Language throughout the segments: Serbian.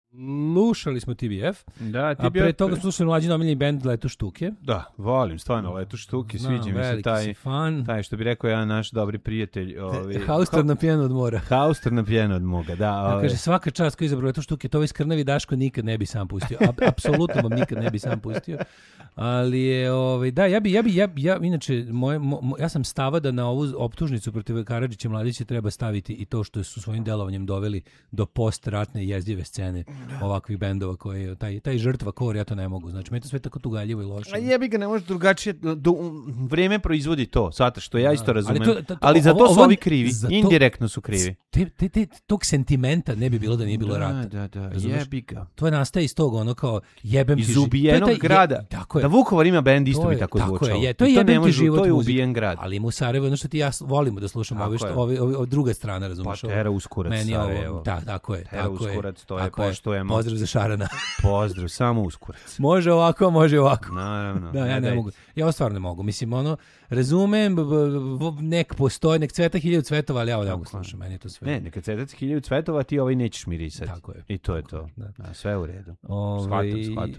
Slušali smo TBF, da, a pre toga slušali mlađi omiljeni bend Leto štuke. Da, volim stvarno Leto štuke, sviđa mi se taj što bi rekao jedan naš dobri prijatelj. Haustor na pijenu od mora. Haustor na pijenu od moga, da. Kaže, svaka čast koji izabrao Leto štuke, to ovaj skrnavi Daško nikad ne bi sam pustio. Apsolutno vam nikad ne bi sam pustio. Ali je, da, ja inače, ja sam stava da na ovu optužnicu protiv Karadžića Mladića treba staviti i to što su svojim delovanjem doveli do postratne jezdive scene ovakvih bendova koje taj žrtva kor, ja to ne mogu. Znači, meni to sve tako tugaljivo i loše. A jebi ga, ne može drugačije, vreme proizvodi to, zato što ja isto razumem, ali za to su ovi krivi, indirektno su krivi. Tog sentimenta ne bi bilo da nije bilo rata. Da, jebi ga. To je nastaje iz tog ono kao jebem ti život. Iz ubijenog grada. Da Vukovar ima bend isto bi tako zvučao. To je jebem ti život. To je ubijen grad. Ali mu Sarajevo, ono što ti ja volimo da slušamo, ove druga strana, razumiješ? Pa Tera Uskurac Sarajevo. Da, tako je. Tera Uskurac, to je poštujemo. Pozdrav za Šarana. Pozdrav, samo Uskurac. Može ovako, može ovako. Naravno. Da, ja ne mogu. Ja stvarno ne mogu. Mislim, razumem, nek postoji, nek cveta 1000 cvetova, ali ja ne mogu slušati, meni je to sve. Ne, neka cveta 1000 cvetova, ti nećeš mirisati. Tako je. I to je to. Da. Sve u redu. Shvatam.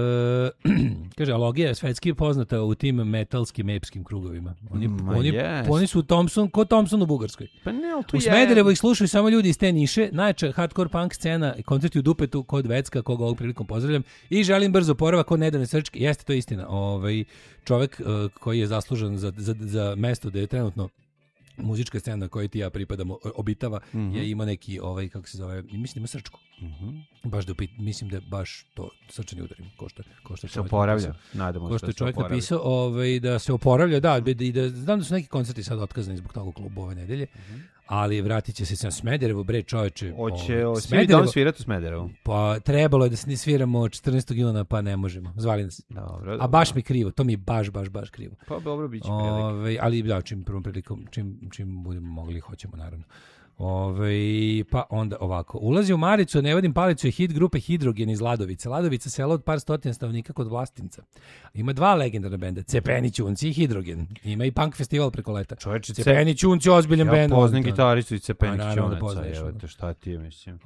Kaže, Alogija je svetski poznata u tim metalskim, epskim krugovima. Oni su ko Thompson u Bugarskoj. Pa ne, ali u Smederevu ih slušaju samo ljudi iz te niše, najjača hardcore punk scena i koncerti u Dupetu kod Vecka, koga ovog prilikom pozdravljam i želim brzo oporavak kod Nedane Srčke. Jeste, to je istina. Čovjek koji je zaslužan za mesto da je trenutno muzička scena kojoj ti ja pripadamo obitava, je imao neki, kako se zove, mislim ima Srčku. Baš mislim da je baš to srčani udar ko što se oporavlja, nadamo se. Ko što je čovjek napisao, da se oporavlja, da, i da znam da su neki koncerti sad otkazani zbog toga u klubu ove nedelje, ali vratit će se na Smederevo, bre čoveče. Hoće Smederevo svirati u Smederevu. Pa trebalo je da se sviramo 14. juna, pa ne možemo. Zvali nas. Dobro. A baš mi krivo, to mi je baš krivo. Pa dobro, bit će prilike. Ali da, prvom prilikom, čim budemo mogli, hoćemo naravno. Pa onda ovako. Ulazi u Maricu, ne vadim palicu, je hit grupe Hidrogen iz Ladovice. Ladovica selo od par stotina stanovnika kod Vlastinca. Ima 2 legendarna benda, Cepeni Ćunci i Hidrogen. Ima i punk festival preko leta. Čovječe, Cepeni Ćunci, ozbiljan bend. Ja poznam gitaristu i Cepeni Ćunaca. Evo te, šta ti je, mislim.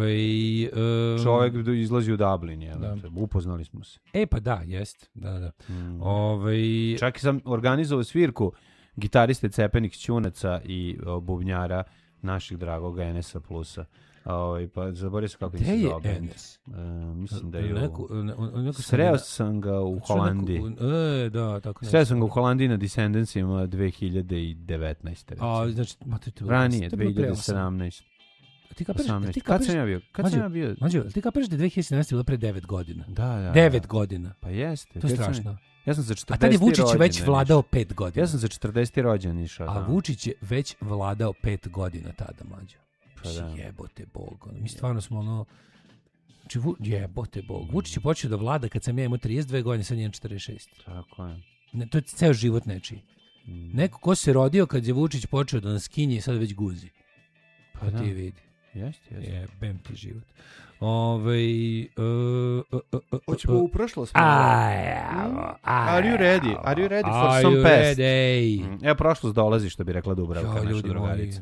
Čovjek izlazi u Dublin, upoznali smo se. Pa da, jest. Da. Čak i sam organizovao svirku gitariste Cepenih Ćunaca i bubnjara naših dragog Enesa Plusa. Pa zaboravio sam kako se zove bend. Mislim da je sreo sam ga u Holandiji. Sreo sam ga u Holandiji na Descendantsima 2019. Znači, ranije, 2017. Kad sam ja bio? Mađo, ti kapiraš da je 2017 bilo pre 9 godina? Da. 9 godina. Pa jeste. To je strašno. Ja sam za 40. A tad je Vučić već vladao 5 godina. Ja sam za 40. rođen išao. A Vučić je već vladao 5 godina tada, Mađo. Jebote Bog. Mi stvarno smo jebote Bog. Vučić je počeo da vlada kad sam ja imao 32 godine, sad imam 46. Tako je. To je ceo život nečiji. Neko ko se rodio kad je Vučić počeo da nas kinje i sad već guzi. Pa ti vidi. Jeste. Jebem ti život. Hoćemo u prošlost. Are you ready? Are you ready for some past? Evo, prošlost dolazi, što bi rekla Dubravka, naša drugarica.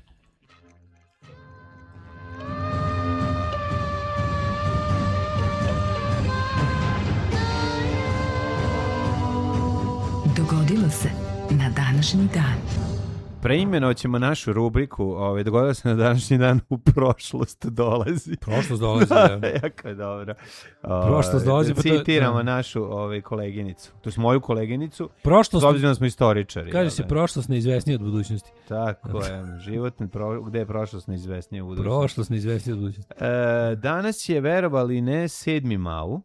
Dogodilo se na današnji dan. Preimenovat ćemo našu rubriku, dogodilo se na današnji dan u prošlost dolazi. Prošlost dolazi, da. Jako je dobro. Prošlost dolazi. Citiramo našu koleginicu, to je moju koleginicu, prošlost, s obzirom da smo istoričari. Kaže se prošlost neizvesnija od budućnosti. Tako je, gde je prošlost neizvesnija od budućnosti? Prošlost neizvesnija od budućnosti. Danas je, verovali ne, 7. mau.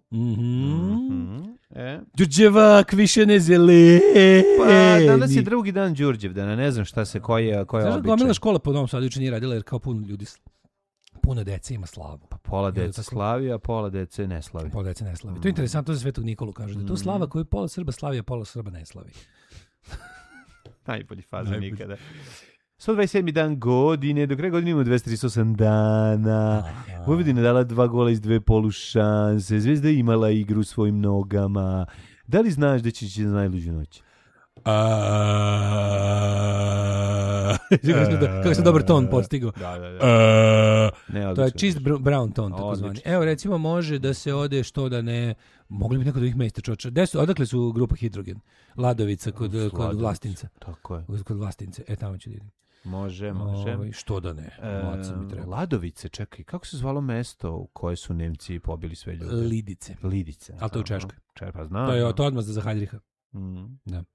Đurđevak više ne zeli. Pa danas je drugi dan Đurđevdana, ne znam šta se, koja je običaj. Znaš da gomila škola po Novom Sadu juče nije radila jer kao puno dece ima slavu. Pa pola dece slavi, a pola dece ne slavi. To je interesantno za Svetog Nikolu, kaže da je to slava koju pola Srba slavi, a pola Srba ne slavi. Najbolji faza nikada. 127. dan godine, do kraja godine imamo 238 dana. Vojvodina dala 2 gola iz 2 polušanse. Zvezda imala igru svojim nogama. Da li znaš da će ići za najluđu noć? Kako se dobar ton postigao. Da. To je čist brown ton, tako zvani. Evo, recimo, može da se ode, što da ne... Mogli bi neko da ih mesta, čoče. Odakle su grupa Hidrogen? Ladovica kod Vlastinca. Tako je. Kod Vlastince. Tamo će da idem. Može. Što da ne? Ladovice, čekaj, kako se zvalo mesto u koje su Nemci pobili sve ljude? Lidice. Ali to je u Češkoj. Pa znam. To je to odmah za Heidricha. Da.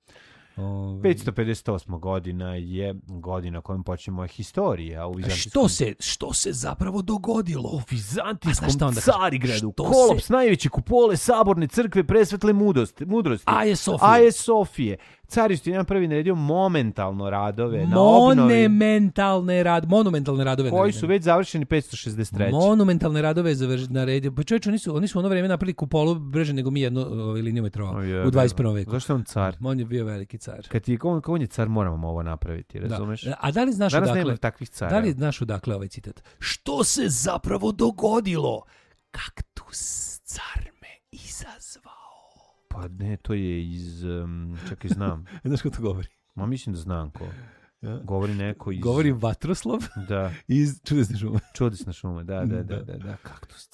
558. godina je godina kojom počne moja historija. Što se zapravo dogodilo? U Vizantijskom Carigradu, kolaps najveće kupole saborne crkve presvetle mudrosti. Aje Sofije. Car Justinijan prvi naredio momentalne radove na obnovi. Monumentalne radove. Koji su već završeni 563. Monumentalne radove naredio. Pa čovječ, oni su ono vreme napravili kupolu brže nego mi jednu liniju metroa u 21. veku. Zašto je on car? On je bio veliki car. Kad on je car, moramo ovo napraviti, razumeš? Da. A da li znaš danas nema takvih cara? Da li znaš odakle ovaj citat? Što se zapravo dogodilo? Kaktus car me izazvao. Pa ne, to je iz... čekaj, znam. Znaš ko to govori? Ma mislim da znam ko. Govori neko iz... Govori Vatroslav? Da. Iz Čudesne šume. Čudesna šuma, da. Kaktus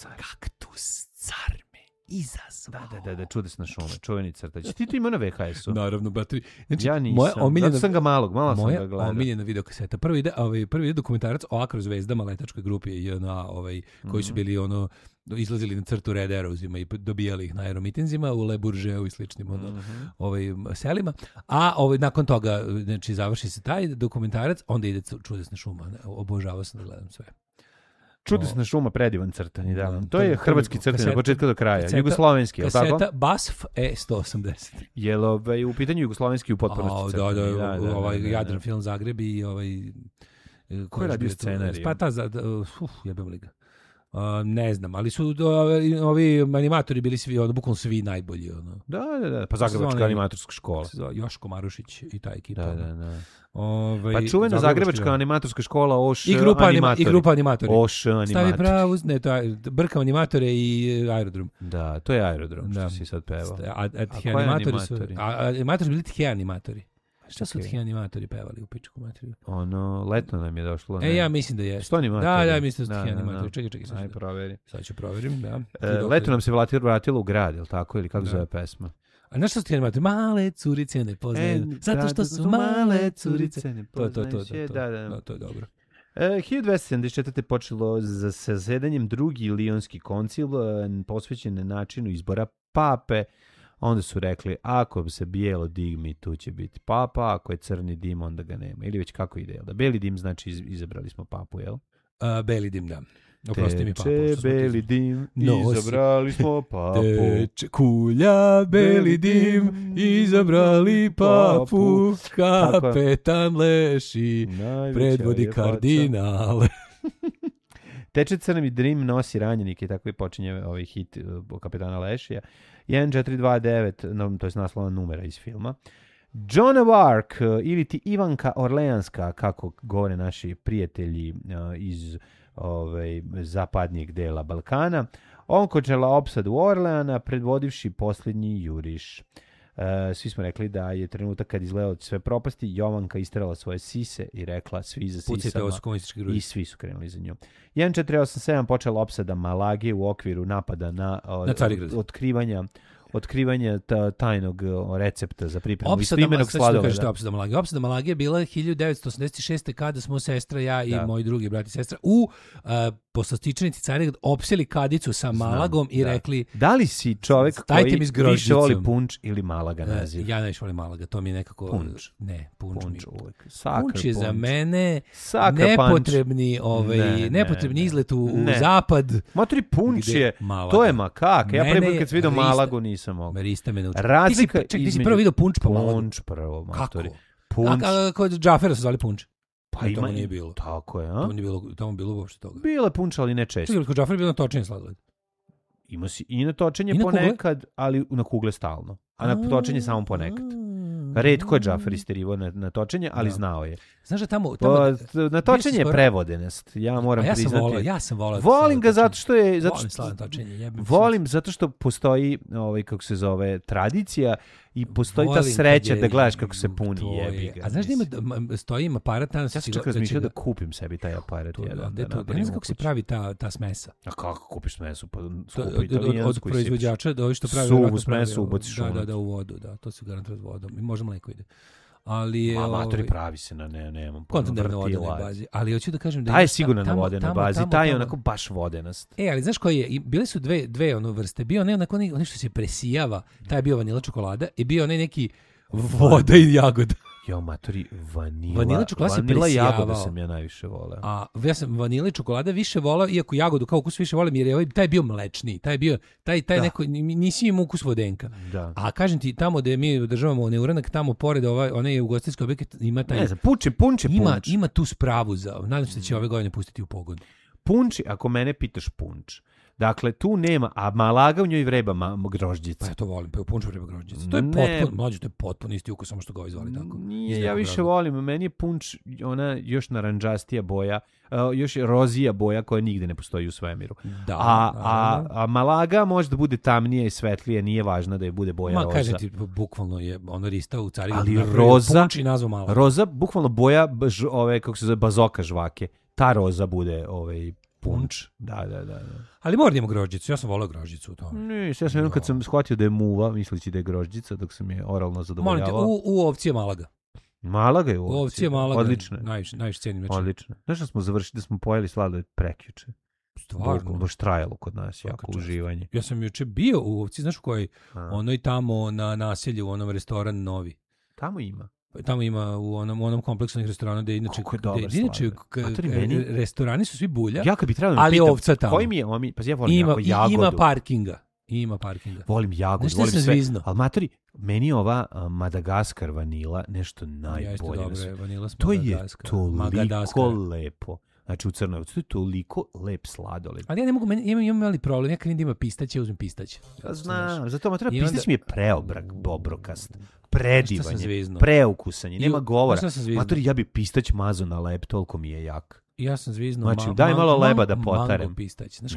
car me izazvao. Da, Čudesna šuma, čuveni crtač. Ti to ima na VHS-u? Naravno, brate. Znači, ja nisam. Zato sam ga malo sam ga gledao. Moja omiljena videokaseta. Prvi ide dokumentarac o Akrozvezdama, letačkoj grupi JNA, koji su bili izlazili na crtu Red Arrowsima i dobijali ih na aeromitinzima u Le Bourgeois i sličnim selima. A nakon toga, znači, završi se taj dokumentarac, onda ide Čudesna šuma. Obožavao sam da gledam sve. Čudesna šuma, predivan crtani, da. To je hrvatski crtani od početka do kraja. Jugoslovenski, je li tako? Kaseta BASF E180. Je li u pitanju jugoslovenski u potpunosti crtani? Da. Jadran film Zagreb i ko je radio scenarij? Pa jebem li ga. Ne znam, ali su ovi animatori bili svi, bukvalno svi najbolji. Da. Pa Zagrebačka animatorska škola. Joško Marušić i ta ekipa. Da. Pa čuvena Zagrebačka animatorska škola OŠ animatori. I grupa animatori. OŠ animatori. Stavi pravu, ne, to je Brkam animatore i Aerodrom. Da, to je Aerodrom, što si sad pevao. A animatori su... Animatori bili tje animatori. Šta su ti animatori pevali u pičku materiju? Letno nam je došlo. Ja mislim da je. Što animatori? Da, mislim da su ti animatori. Čekaj. Aj, proveri. Sad ću proverim, da. Leto nam se vratilo u grad, ili tako? Ili kako zove pesma? A znaš što su ti animatori? Male curice ne poznaju. Zato što su male curice ne poznaju. To je dobro. 1274. počelo za zasedanjem drugi Lionski koncil posvećen načinu izbora pape. Onda su rekli, ako se bijelo digmi, tu će biti papa, ako je crni dim, onda ga nema. Ili već kako ide, da? Beli dim znači izabrali smo papu, jel? Beli dim, da. Oprosti mi papu. Teče beli dim, izabrali smo papu. Teče kulja, beli dim, izabrali papu. Kapetan Leši, predvodi kardinale. Teče crni dim, nosi ranjenike, tako i počinje ovaj hit kapetana Lešija. 1429, to je naslovna numera iz filma. Joan of Arc ili ti Ivanka Orleanska, kako govore naši prijatelji iz zapadnijeg dela Balkana, onkočela opsadu Orleana, predvodivši posljednji juriš. Svi smo rekli da je trenutak kad izgledalo sve propasti, Jovanka istrala svoje sise i rekla svi za sisama i svi su krenuli za njom. 1487 počela opsada Malage u okviru napada na otkrivanja tajnog recepta za pripremu istoimenog sladoleda. Opsada Malage je bila 1986. kada smo sestra, ja i moji drugi brat i sestra u poslastičanici Carigrad opsjeli kadicu sa Malagom i rekli... Da li si čovek koji više voli punč ili Malaga naziv? Ja najviše volim Malaga, to mi je nekako... Punč. Ne, punč uvek. Punč je za mene nepotrebni izlet u zapad. Matori, punč je, to je makaka. Ja prvi put kad sam vidio Malagu nisam mogao. Marista me naučila. Razlika ti si prvo vidio punč pa Malagu. Punč prvo, matori. Kako? Kod Džafera su zvali punč. Pa tamo nije bilo. Tako je, a? Tamo bilo uopšte toga. Bilo je punč, ali ne često. Kod Džafera je bilo natočenje sladoled. Ima si i natočenje ponekad, ali na kugle stalno. A natočenje samo ponekad. Retko je Džafer isterivao na točenje, ali znao je. Znaš da tamo na točenje je prevodenost. Ja moram priznati. Ja sam volao. Volim ga zato što je volim slavno točenje. Volim zato što postoji kako se zove tradicija i postoji ta sreća da gledaš kako se puni, jebi ga. A znaš da ima aparat... Ja sam čak razmišljao da kupim sebi taj aparat. Ja ne znam kako se pravi ta smesa. A kako kupiš smesu? Pa od proizvođača, da ovi što pravi... Suvu smesu ubaciš u vodu, da, to se garantuje s vodom. I može mleko ide. Ali amatori pravi se na nemam kontinentalnoj vodenoj bazi. Ali hoću da kažem da taj je sigurno na vodenoj bazi, taj je onako baš vodenast. Ali znaš koji je? Bile su dve vrste. Bio onaj što se presijava, taj je bio vanila čokolada i bio onaj neki voda i jagoda. Jo, matori, vanila čokolada se presijavao. Jagoda sam ja najviše voleo. A ja sam vanila i čokolada više voleo, iako jagodu kao ukus više volim, jer je taj bio mlečniji, taj neko, nisi imao ukus vodenka. Da. A kažem ti, tamo gde mi održavamo neuranak, tamo pored onaj ugostiteljski objekat ima taj... Ne znam, punč. Ima tu spravu za... Nadam se da će ove godine pustiti u pogon. Punč, ako mene pitaš punč. Dakle, tu nema, a Malaga u njoj vreba grožđica. Pa ja to volim, pa u punču vreba grožđica. To je potpuno isti ukus, samo što ga ovaj zvali tako. Nije, ja više volim, meni je punč ona još naranđastija boja, još rozija boja koja nigde ne postoji u svemiru. Da, a Malaga može da bude tamnije i svetlije, nije važno da je bude boja roza. Kažem ti, bukvalno je ono rista u Carigradu. Ali roza, punč i nazvao Malaga. Roza, bukvalno boja kako se zove, bazoka žvake. Ta roza bude punč. Da. Ali mora da ima grožđicu, ja sam volao grožđicu u tome. Ne, ja sam jednom kad sam shvatio da je muva, misleći da je grožđica, dok sam je oralno zadovoljavao. Molim te, u ovci je Malaga. Malaga je u ovci. U ovci je Malaga. Odlično. Najviše cijenim. Odlično. Znaš što smo završili, da smo pojeli sladoled prekjuče? Stvarno? Baš trajalo kod nas, jako uživanje. Ja sam juče bio u ovci, znaš u kojoj? Onoj tamo na naselju, u onom restoran Novi. Tamo ima u onom kompleksu restorana gde inače restorani su svi bulja. Ja kad bi trebalo ali pitam, ovca tamo. Koji mi je pa ja volim jagodu. Ima parkinga. Volim jagodu, volim sve. Al matori, meni je ova Madagaskar vanila nešto najbolje. To je toliko lepo. Znači u Crnogorcu, to je toliko lep sladoled. Ali ja ne mogu, imam mali problem, ja krenim da ima pistaće, uzmem pistaće. Ja znam, zato treba pistać mi je obrokast, predivan je, preukusan je, nema govora. Matori, ja bi pistać mazo na lep, toliko mi je jak. Ja sam zviznuo. Znači, daj malo leba da potarem. Mango pistać. Znaš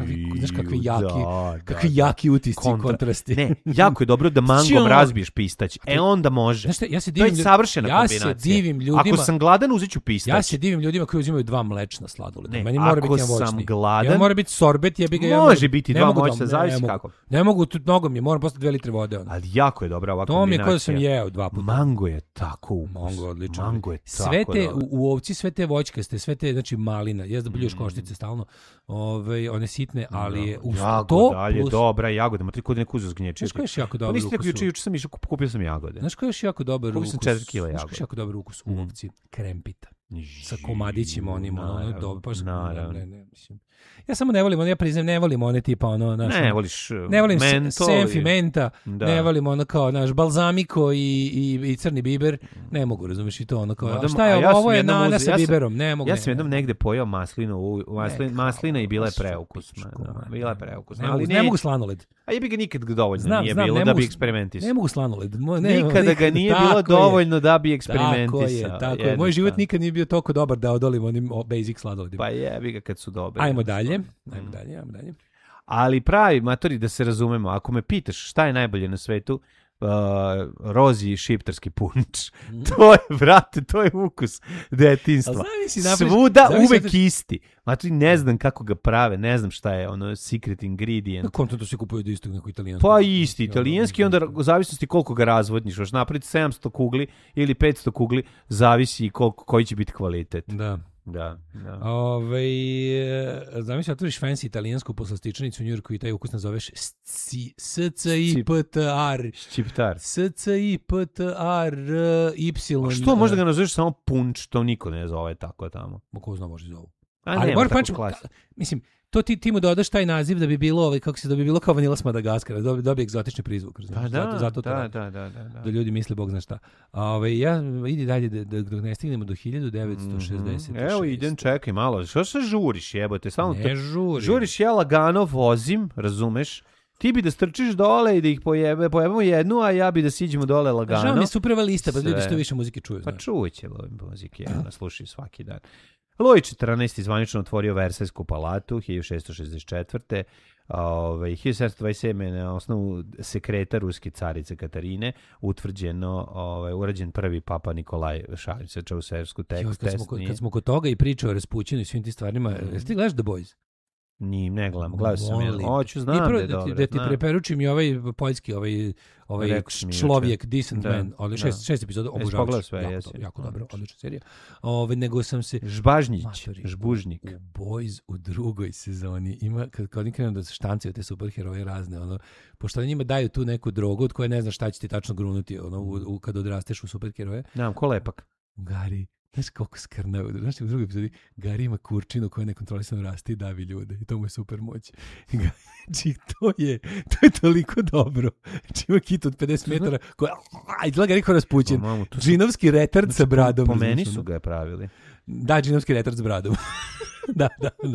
kakvi jaki utisci i kontrasti. Ne, jako je dobro da mangom razbiješ pistać. Onda može. Znaš šta, ja se divim, to je savršena kombinacija. Ja se divim ljudima. Ako sam gladan, uzet ću pistać. Ja se divim ljudima koji uzimaju 2 mlečna sladoleda. Ne, meni mora ako biti sam gladan, mora biti sorbet, jebi ga. Može biti 2 moćna, zavisi kako. Ne mogu, mnogo mi je, moram postati 2 litre vode. Ali jako je dobra ova kombinacija. To mi je kao da sam jeo 2 puta. Mango je tako ukus. Mango odlično. Mango je tako sve te u ovci, sve te voćkaste, sve te, znači malina. Jezda bulješ koštice stalno, one sitne, ali je uz to plus... dobra jagoda, matri kod neku uzgnječe. Znaš koji je jako dobar ukus? Juče sam išao, kupio sam jagode. Znaš koji je jako dobar ukus? Kupio sam 4 kg jagode. Znaš koji je jako dobar ukus u ovci? Krempita. Sa komadićima onim, ono dobro. Ne, mislim. Ja samo ne volim, ja priznam, ne volim one tipa ono, naš. Ne voliš ne volim senf i menta, ne volim ono kao naš balzamiko i crni biber, ne mogu, razumeš, i to ono kao. A šta je ovo je ananas sa biberom, ne mogu. Ja sam jednom negde pojeo maslina i bila je preukusna. Bila je preukusna, ali ne mogu slanoled. A jebi ga nikad dovoljno nije bilo da bi eksperimentisao. Ne mogu slanoled. Nikada ga nije bilo dovoljno da bi eksperimentisao. Tako je. Moj život nikad nije bio toliko dobar da odolim onim basic sladoledima. Pa jebi ga kad su dobri. Ajmo dalje. Ali pravi, matori, da se razumemo, ako me pitaš šta je najbolje na svetu, rozi i šiptarski punč. To je, brate, to je ukus detinjstva. Svuda uvek isti. Matori, ne znam kako ga prave, ne znam šta je ono secret ingredient. Na konto to se kupuje do istog neko italijansko. Pa isti italijanski, onda u zavisnosti koliko ga razvodniš. Hoš napraviti 700 kugli ili 500 kugli, zavisi koji će biti kvalitet. Da. Zamisli, otvoriš fancy italijansku poslastičanicu u Njujorku i taj ukus nazoveš SCIPTR. Ščiptar. SCIPTR Y. A što možda ga nazoveš samo punč, to niko ne zove tako tamo. Ko zna može zovu. Ali nema tako klasi. Mislim, to ti mu dodaš taj naziv da bi bilo da bi bilo kao vanila s Madagaskara, da bi egzotični prizvuk, znači. Zato da ljudi misle bog zna šta. Ja idi dalje dok ne stignemo do 1960. Evo idem, čekaj malo. Što se žuriš, jebote? Ne žurim. Žuriš, ja lagano vozim, razumeš? Ti bi da strčiš dole i da ih pojebamo jednu, a ja bi da siđemo dole lagano. Žao mi je super lista, pa ljudi što više muzike čuju. Pa čuće muzike, slušaju svaki dan. Louis XIV zvanično otvorio Versajsku palatu 1664. 1727. na osnovu sekreta ruske carice Katarine urađen prvi papa Nikolaj šalje se Čaušesku tekst. Kad smo kod toga i pričao o Raspućinu i svim tim stvarima, jesi ti gledaš The Boys? Ne gledam, gledao sam je. Hoću, znam da je dobro. Da ti preporučim i ovaj poljski, ovaj človjek, Decent Man, ali 6 epizoda, obožavaš. Jako dobro, odlična serija. Nego sam se... Žbužnik. U Boys u drugoj sezoni ima, kad oni krenu da se štancaju te superheroje razne, pošto oni njima daju tu neku drogu od koje ne znaš šta će ti tačno grunuti, kad odrasteš u superheroje. Znam, ko lepak. Gari. Znaš koliko skrnao, znaš u drugoj epizodi Gari ima kurčinu koja nekontrolisano raste i davi ljude i to mu je super moć. Znači, to je toliko dobro. Znači, ima kit od 50 metara koja, izgleda Gari kao Raspućin. Džinovski retard sa bradom. Po meni su ga je pravili. Da, džinovski retard s bradom. Da.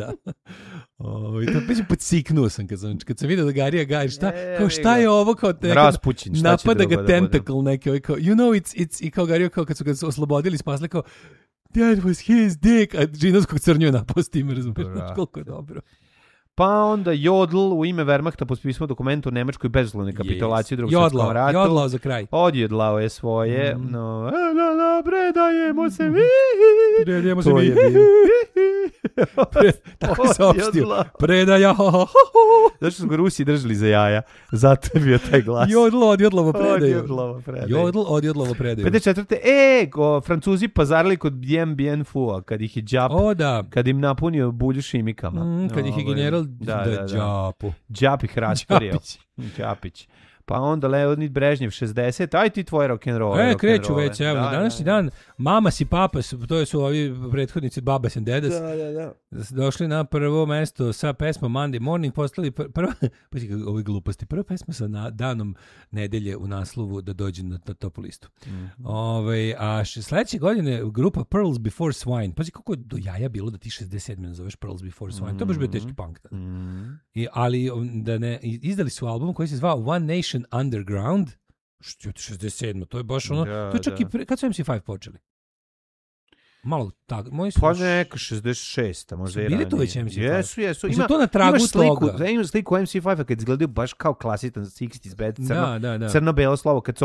To peđe podsiknuo sam kad sam vidio da Garija gaji šta je ovo kao Raspućin, napada ga tentacle neki kao it's i kao Garija kao kad su ga oslobodili spasli kao that was his dick a džinovskog crnju napao s tim, razumiješ koliko je dobro. Pa onda Jodl u ime Wehrmachta potpisao dokument o nemačkoj bezuslovnoj kapitulaciji u Drugom svjetskom ratu. Jodlao za kraj. Odjedlao je svoje. Predajemo se mi. Predajemo se mi. Tako se opštio. Predaja. Zašto su ga Rusi držali za jaja? Zato je bio taj glas. Jodl odjedlovo predaju. Jodl odjedlovo predaju. 54. Francuzi pazarili kod Bien Bien Fua, kad ih je džap. Kad im napunio bulju šimikama. Kad ih je general džapu. Džap ih rastorio. Džapić. Pa onda Leonid Brežnjev 60, aj ti tvoj rock'n'roll. Kreću već, evo, na današnji dan Mamas i Papas, to su ovi prethodnici Babas and Dadas, došli na prvo mesto sa pesmom Monday Morning, postali prva, ove gluposti, prva pesma sa danom nedelje u naslovu da dođe na top listu. A sledeće godine grupa Pearls Before Swine, pazi kako je do jaja bilo da ti 67 nazoveš Pearls Before Swine, to je baš bio teški punk. Ali da ne, izdali su album koji se zvao One Nation Underground, što je 67, to je baš ono, to je čak i kad su MC5 počeli? Malo tako, moji su... Pa neka 66, možda i ranije. Bili to već MC5? Jesu. Ima to na tragu toga. Imam sliku MC5-a kad izgledaju baš kao klasičan 60s band, da. crno-belo slovo, kad su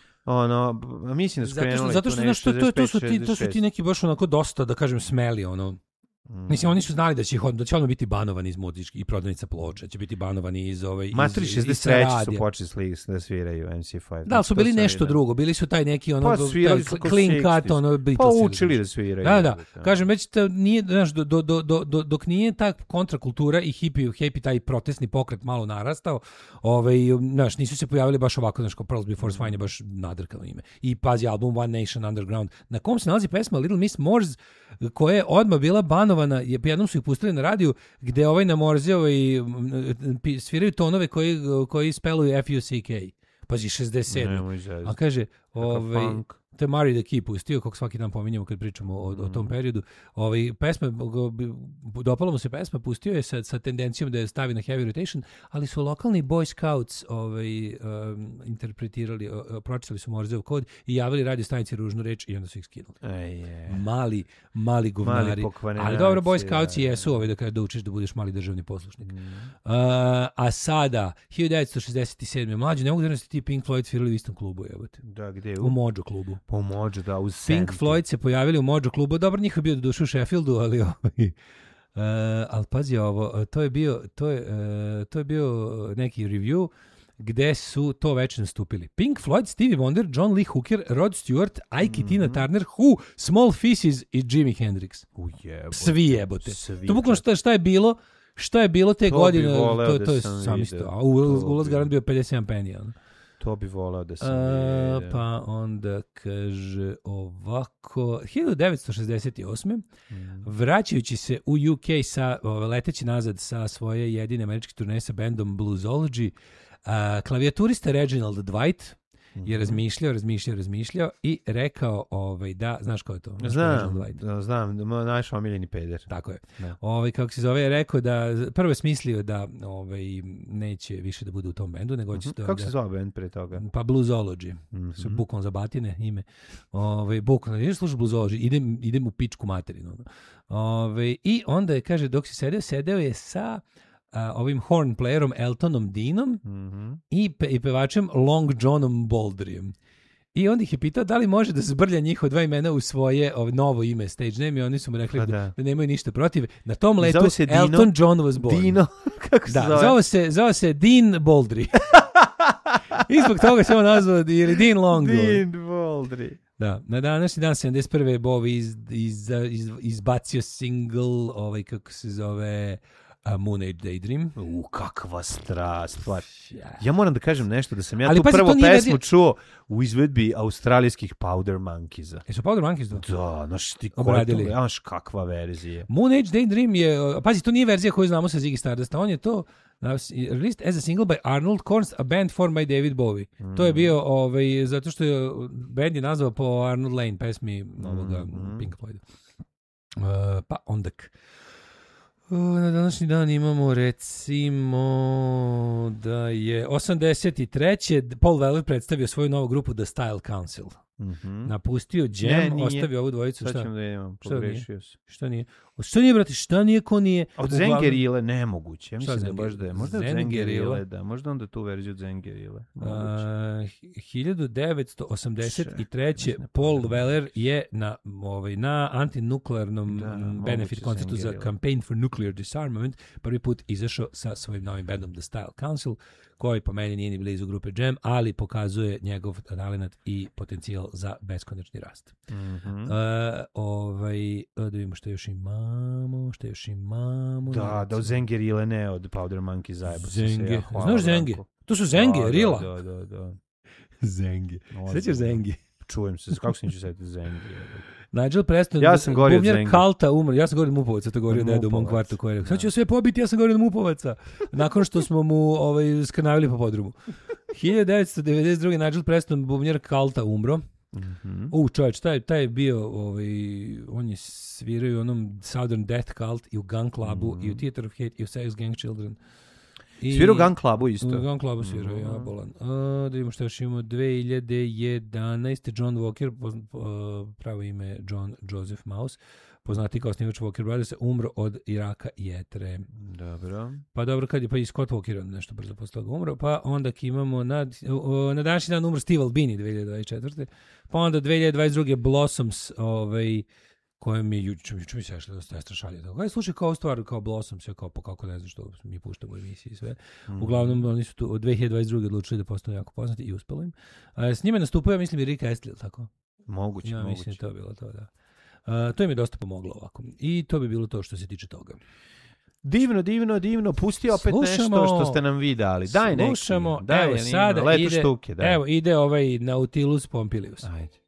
mislim da su krenuli... Zato što to su ti neki baš onako dosta, da kažem, smeli, Mislim, oni su znali da će odmah biti banovani iz muzičkih i prodavnica ploča, će biti banovani iz Matri 63 su počeli da sviraju MC5. Da, su bili nešto drugo, bili su taj neki clean cut, Beatles. Pa učili da sviraju. Da. Kažem, već nije, znaš, dok nije ta kontrakultura i hippie taj protestni pokret malo narastao, znaš, nisu se pojavili baš ovako, znaš, kao Pearls Before Swine je baš nadrkano ime. I pazi album One Nation Underground, na kom se nalazi pesma Little Miss Moors, koja je odmah bila banovana, jednom su ih pustili na radiju, gde na Morze sviraju tonove koji speluju F-U-C-K. Pazi, 67. A kaže, to je Murray the Key pustio, kako svaki dan pominjamo kad pričamo o tom periodu. Pesma, dopala mu se pesma, pustio je sa tendencijom da je stavi na heavy rotation, ali su lokalni Boy Scouts interpretirali, pročitali su Morzeov kod i javili radio stanici ružnu reč i onda su ih skinuli. Mali govnari. Ali dobro, Boy Scouts jesu da učiš da budeš mali državni poslušnik. A sada, 1967. Mlađe, ne mogu da ti Pink Floyd svirali u istom klubu. Da, gde? U Mojo klubu. Po Mojo, da, uz Pink Floyd se pojavili u Mojo klubu. Dobro, njih je bio do duše u Sheffieldu, ali ali pazi ovo, to je bio neki review gde su to već nastupili. Pink Floyd, Stevie Wonder, John Lee Hooker, Rod Stewart, Ike Tina Turner, Who, Small Faces i Jimi Hendrix. Svi jebote. To bukvalno šta je bilo te godine, to je sam isto. A ulaz garant bio 57 penija. To bi volao da sam vidio. Pa onda kaže ovako, 1968. Vraćajući se u UK leteći nazad sa svoje jedine američke turneje sa bandom Bluesology, klavijaturista Reginald Dwight je razmišljao i rekao da, znaš ko je to? Znam, naš omiljeni peder. Tako je. Kako se zove, je rekao da prvo je smislio da neće više da bude u tom bendu, nego će kako se zove bend pre toga? Pa Bluesology. Su bukvalno za batine ime. Bukvalno, ideš slušati Bluesology, idem u pičku materinu. I onda je, kaže, dok se sedeo je sa ovim horn playerom Eltonom Deanom i pevačem Long Johnom Baldryem. I onda ih je pitao da li može da zbrlja njihova dva imena u svoje novo ime, stage name, i oni su mu rekli da nemaju ništa protiv. Na tom letu Elton John was born. Dino, kako se zove? Zove se Dean Baldry. I zbog toga se on nazvao ili Dean Long. Dean Baldry. Da, na današnji dan 71. Bowie izbacio single, kako se zove... Moon Age Daydream. Kakva strast. Ja moram da kažem nešto, da sam ja tu prvu pesmu čuo u izvedbi australijskih Powder Monkeys-a. Jesu Powder Monkeys to? Da, znaš ti obradili. Znaš kakva verzija. Moon Age Daydream je, pazi, to nije verzija koju znamo sa Ziggy Stardust, on je to released as a single by Arnold Korns, a band formed by David Bowie. To je bio, zato što je band je nazvao po Arnold Lane pesmi ovoga Pink Floyda. Pa ondak. Na današnji dan imamo recimo da je 83. Paul Weller predstavio svoju novu grupu The Style Council. Napustio Jam, ostavio ovu dvojicu. Sad ćemo da imam, pogrešio se. Šta nije? Šta nije, brate, šta nije, ko nije? Od Zengerile nemoguće. Ja mislim da baš da je. Možda od Zengerile, da. Možda onda tu verziju od Zengerile. 1983. Paul Weller je na antinuklearnom benefit koncertu za Campaign for Nuclear Disarmament prvi put izašao sa svojim novim bandom The Style Council, koji po meni nije ni blizu grupe Jam, ali pokazuje njegov talenat i potencijal za beskonačni rast. Da vidimo što još imamo. Da, od Zengerile, ne od Powder Monkey zajeba. Zenge. Znaš Zenge? To su Zenge, Rila. Da. Zenge. Sjećaš Zenge? Čujem se, kako se neću setiti Zenge? Nigel Preston, ja sam govorio od Bubnjar Kalta umro. Ja sam govorio od Mupovaca, to govorio deda u mom kvartu koji je rekao. Sad ću sve pobiti, ja sam govorio od Mupovaca. Nakon što smo mu skrnavili po podrumu. 1992. Nigel Preston, Bubnjar Kalta umro. Čovječ, taj je bio, on je svirao u onom Southern Death Cult i u Gun Clubu i u Theater of Hate i u Sex Gang Children. Svirao u Gun Clubu isto. U Gun Clubu svirao, ja bolan. Da vidimo što još imamo. 2011. John Walker, pravo ime John Joseph Mouse, poznati kao osnivač Walker Brothers, umro od raka jetre. Dobro. Pa dobro, kad je pa i Scott Walker nešto brzo posle toga umro, pa onda imamo na današnji dan umro Steve Albini 2024. Pa onda 2022. Blossoms, kojem je juče mi se šlo da strašalje. Kaj slušaj kao stvar kao Blossoms, kao pa kako ne znam što mi puštamo u emisiji i sve. Uglavnom oni su tu od 2022. odlučili da postanu jako poznati i uspelo im. S njime nastupaju, ja mislim, i Rick Astley, tako? Moguće. Mislim da to bilo to, da. To im je dosta pomoglo ovako. I to bi bilo to što se tiče toga. Divno. Pusti opet nešto što ste nam vi dali. Daj neki. Slušamo. Evo sada ide Nautilus Pompilius. Ajde.